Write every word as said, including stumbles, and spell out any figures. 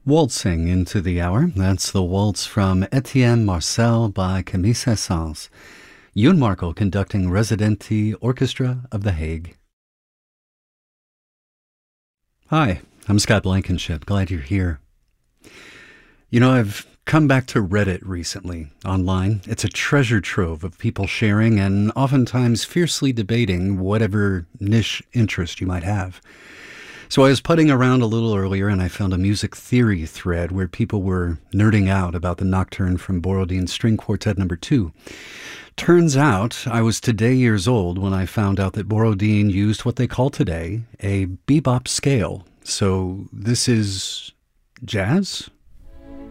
Waltzing into the hour. That's the waltz from Etienne Marcel by Camille Saint-Saëns. Ewan Markle conducting Residenti Orchestra of The Hague. Hi, I'm Scott Blankenship. Glad you're here. You know, I've come back to Reddit recently, online. It's a treasure trove of people sharing and oftentimes fiercely debating whatever niche interest you might have. So I was putting around a little earlier and I found a music theory thread where people were nerding out about the Nocturne from Borodin String Quartet number two. Turns out I was today years old when I found out that Borodin used what they call today a bebop scale. So this is jazz?